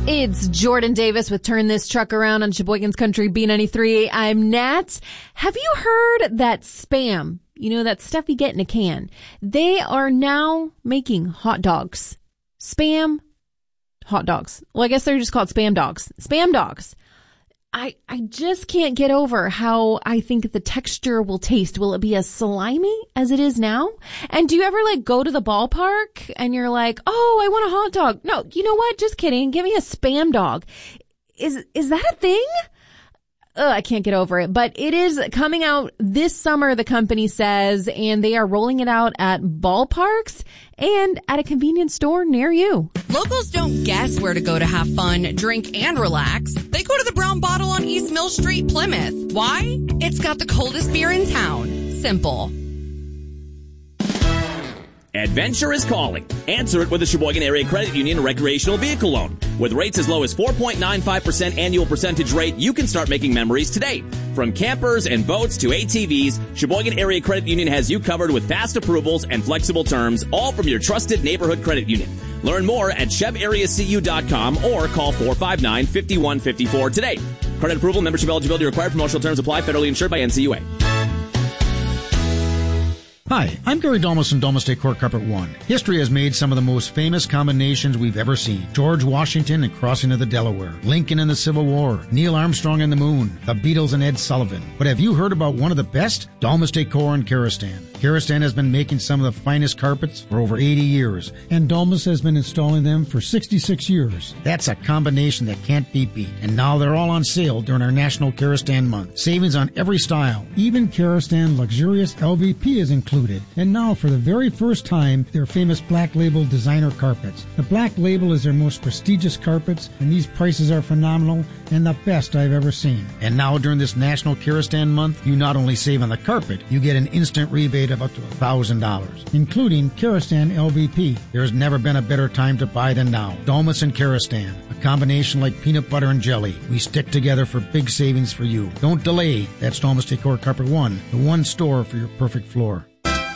It's Jordan Davis with Turn This Truck Around on Sheboygan's Country B93. I'm Nat. Have you heard that Spam, that stuff you get in a can, they are now making hot dogs. Spam hot dogs. Well, I guess they're just called Spam dogs. Spam dogs. I just can't get over how I think the texture will taste. Will it be as slimy as it is now? And do you ever go to the ballpark and you're like, oh, I want a hot dog? No, you know what? Just kidding. Give me a Spam dog. Is that a thing? I can't get over it, but it is coming out this summer, the company says, and they are rolling it out at ballparks and at a convenience store near you. Locals don't guess where to go to have fun, drink, and relax. They go to the Brown Bottle on East Mill Street, Plymouth. Why? It's got the coldest beer in town. Simple. Adventure is calling. Answer it with a Sheboygan Area Credit Union recreational vehicle loan. With rates as low as 4.95% annual percentage rate, you can start making memories today. From campers and boats to ATVs, Sheboygan Area Credit Union has you covered with fast approvals and flexible terms, all from your trusted neighborhood credit union. Learn more at chevareacu.com or call 459-5154 today. Credit approval, membership eligibility required. Promotional terms apply. Federally insured by NCUA. Hi, I'm Gary Dolmas from Dolmas Decor Carpet One. History has made some of the most famous combinations we've ever seen. George Washington and Crossing of the Delaware, Lincoln and the Civil War, Neil Armstrong and the Moon, the Beatles and Ed Sullivan. But have you heard about one of the best? Dolmas Decor and Karastan. Karastan has been making some of the finest carpets for over 80 years, and Dolmas has been installing them for 66 years. That's a combination that can't be beat. And now they're all on sale during our National Karastan Month. Savings on every style. Even Karastan Luxurious LVP is included. And now, for the very first time, their famous Black Label designer carpets. The Black Label is their most prestigious carpets, and these prices are phenomenal and the best I've ever seen. And now, during this National Karastan Month, you not only save on the carpet, you get an instant rebate of up to $1,000, including Karastan LVP. There's never been a better time to buy than now. Dolmas and Karastan, a combination like peanut butter and jelly. We stick together for big savings for you. Don't delay. That's Dolmas Decor Carpet One, the one store for your perfect floor.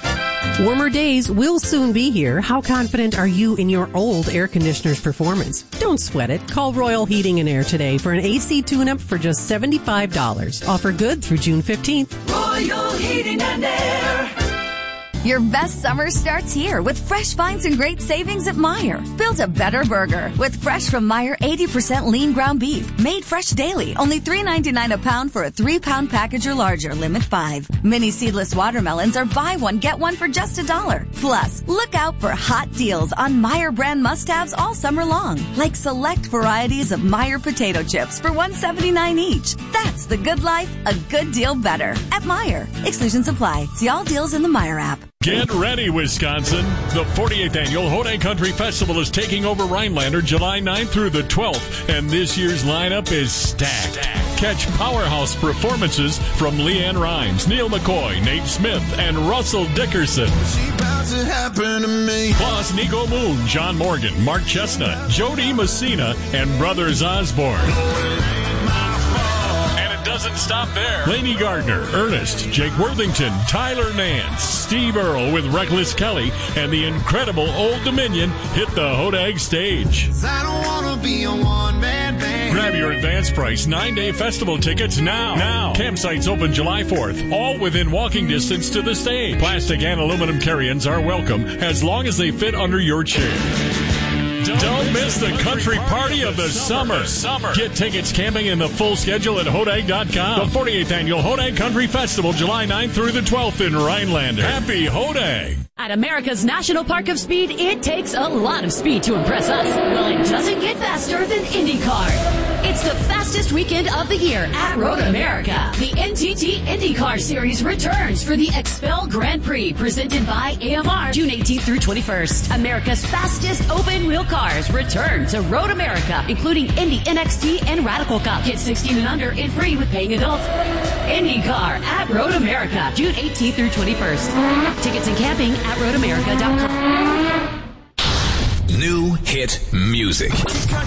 Warmer days will soon be here. How confident are you in your old air conditioner's performance? Don't sweat it. Call Royal Heating and Air today for an AC tune-up for just $75. Offer good through June 15th. Royal Heating and Air. Your best summer starts here with fresh finds and great savings at Meijer. Build a better burger with fresh from Meijer 80% lean ground beef. Made fresh daily. Only $3.99 a pound for a 3-pound package or larger. Limit 5. Mini seedless watermelons are buy one, get one for just $1. Plus, look out for hot deals on Meijer brand must-haves all summer long. Like select varieties of Meijer potato chips for $1.79 each. That's the good life, a good deal better. At Meijer. Exclusions apply. See all deals in the Meijer app. Get ready, Wisconsin. The 48th Annual Hodag Country Festival is taking over Rhinelander July 9th through the 12th, and this year's lineup is stacked. Catch powerhouse performances from Leanne Rimes, Neil McCoy, Nate Smith, and Russell Dickerson. Plus, Nico Moon, John Morgan, Mark Chestnut, Jody Messina, and Brothers Osborne. Doesn't stop there. Lainey Gardner, Ernest, Jake Worthington, Tyler Nance, Steve Earle with Reckless Kelly, and the incredible Old Dominion hit the Hodag stage. I don't wanna be a one-man band. Grab your advance price 9-day festival tickets now. Campsites open July 4th, all within walking distance to the stage. Plastic and aluminum carry-ins are welcome as long as they fit under your chair. Don't miss the country party of the summer. Get tickets, camping, and the full schedule at Hodag.com. The 48th Annual Hodag Country Festival, July 9th through the 12th in Rhinelander. Happy Hodag! At America's National Park of Speed, it takes a lot of speed to impress us. Well, it doesn't get faster than IndyCar. It's the fastest weekend of the year at Road America. The NTT IndyCar Series returns for the Expel Grand Prix, presented by AMR, June 18th through 21st. America's fastest open-wheel cars return to Road America, including Indy NXT and Radical Cup. Get 16 and under and free with paying adults. IndyCar at Road America, June 18th through 21st. Tickets and camping at roadamerica.com. New hit music.